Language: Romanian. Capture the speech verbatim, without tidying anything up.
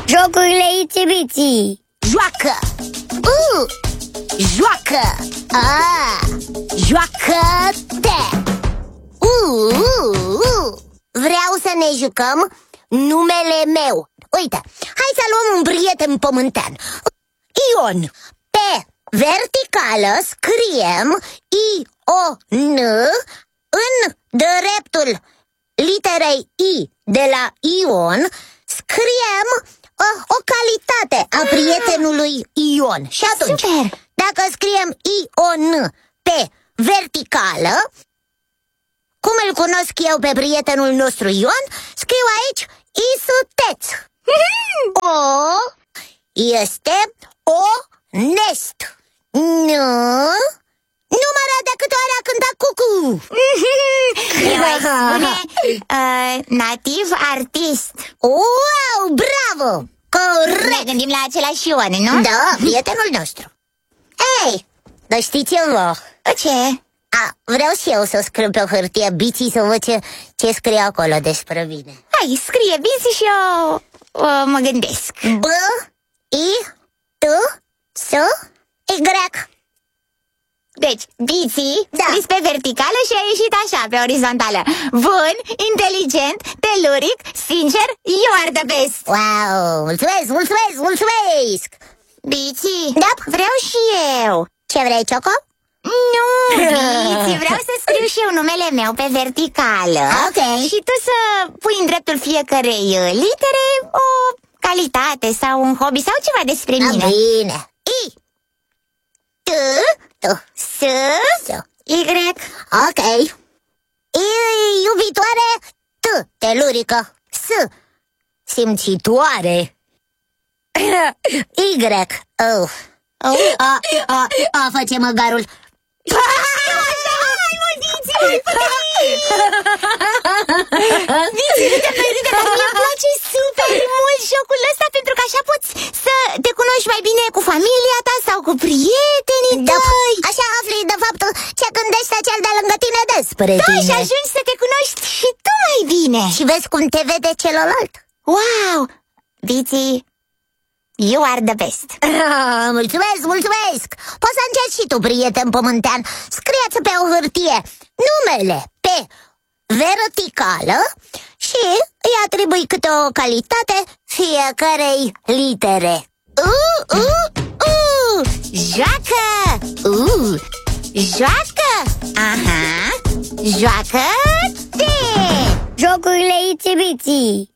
Jocurile Itsy-Bitsy. Joacă! Uh! Joacă! Ah! Joacă-te! Uh, uh, uh. Vreau să ne jucăm numele meu. Uite, hai să luăm un prieten pământean. Ion. Pe verticală scriem I O N. În dreptul literei I de la Ion scriem uh, o calitate a prietenului Ion. Și atunci, super. Dacă scriem I O N pe verticală, cum îl cunosc eu pe prietenul nostru Ion, scriu aici Isuteț. O este onest. Nu numără de câte ori a cântat cucu. Eu aș spune uh, nativ artist. Wow, bravo! Corect! Ne gândim la același Ion, nu? Da, prietenul nostru. Ei, dar știți ceva? Ce? A, vreau și eu să scriu pe o hârtie Bitsy să văd ce, ce scrie acolo despre mine. Hai, scrie Bitsy și eu uh, mă gândesc. B, I, T, S, Y. Deci, Bitsy, da. scris pe verticală și a ieșit așa, pe orizontală. Bun, inteligent, teluric, sincer, you are the best. Wow, mulțumesc, mulțumesc, mulțumesc. Bitsy, da? Vreau și eu. Ce vrei, Cioco? Nu, Bitsy, vreau să scriu și eu numele meu pe verticală. Ok. Și tu să pui în dreptul fiecărei litere o calitate sau un hobby sau ceva despre mine. Bine. I, T, T, S, S, Y. Ok. I, iubitoare, T, telurică. S, simțitoare. Y, oh. Oh. A, a, a, face măgarul. Hai, mă, Bitsy! Bitsy, râde pe râde, dar mi-e place super mult jocul ăsta, pentru că așa poți să te cunoști mai bine cu familia ta sau cu prietenii da, tăi. Așa afli, de fapt, ce gândește cel de lângă tine despre da, tine. Și ajungi să te cunoști și tu mai bine. Și vezi cum te vede celălalt. Wow! Bitsy, you are the best. Mulțumesc, mulțumesc. Poți să încerci și tu, prieten pământean. Scrieți pe o hârtie numele pe verticală și îi atribui câte o calitate fiecarei litere. Uh, uh, uh. Joacă! Uh, joacă! Aha! Joacă-te! Jocurile Itsy-Bitsy.